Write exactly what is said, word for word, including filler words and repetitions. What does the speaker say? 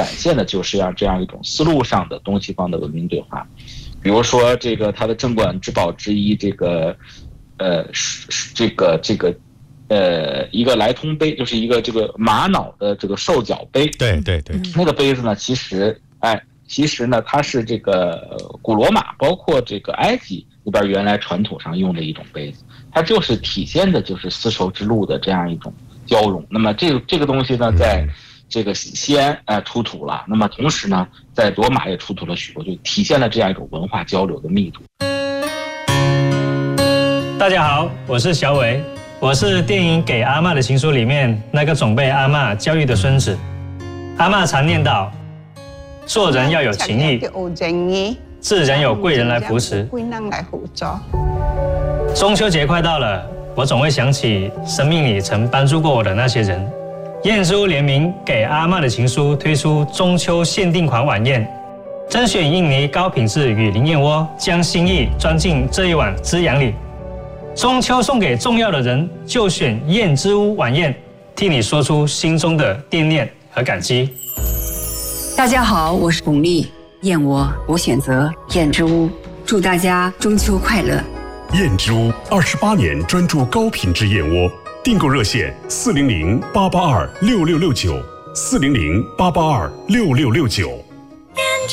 现的就是要这样一种思路上的东西方的文明对话。比如说这个它的镇馆之宝之一，这个呃这个这个呃一个来通杯，就是一个这个玛瑙的这个兽脚杯。 对对对， 那个杯子呢，其实哎，其实呢它是这个古罗马包括这个埃及那边原来传统上用的一种杯子，它就是体现的就是丝绸之路的这样一种交融。那么这个这个东西呢，在这个西安啊、呃、出土了，那么同时呢，在罗马也出土了许多，就体现了这样一种文化交流的密度。 大家好，我是小伟，我是电影《给阿嬷的情书》里面那个总被阿嬷教育的孙子。阿嬷常念叨，做人要有情义，自然有贵人来扶持。中秋节快到了，我总会想起生命里曾帮助过我的那些人。燕之屋联名《给阿嬷的情书》推出中秋限定款晚宴，甄选印尼高品质雨林燕窝，将心意装进这一碗滋养里。中秋送给重要的人，就选燕之屋晚宴，替你说出心中的惦念和感激。 大家好，我是巩俐，燕窝我选择燕之屋，祝大家中秋快乐。 燕之屋二十八年专注高品质燕窝，订购热线四零零八八二六六六九，四零零八八二六六六九。